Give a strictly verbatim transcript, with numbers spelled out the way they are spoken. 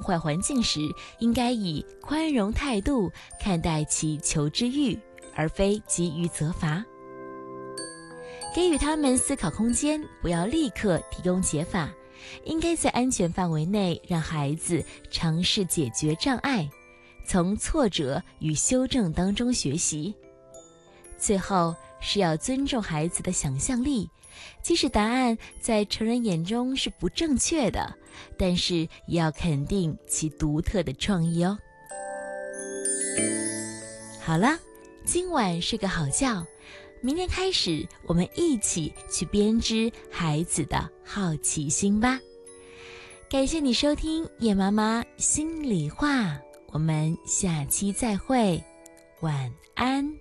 坏环境时，应该以宽容态度看待其求知欲，而非急于责罚。给予他们思考空间，不要立刻提供解法，应该在安全范围内让孩子尝试解决障碍，从挫折与修正当中学习。最后是要尊重孩子的想象力，即使答案在成人眼中是不正确的，但是也要肯定其独特的创意哦。好了，今晚睡个好觉，明天开始我们一起去编织孩子的好奇心吧。感谢你收听叶妈妈心里话，我们下期再会，晚安。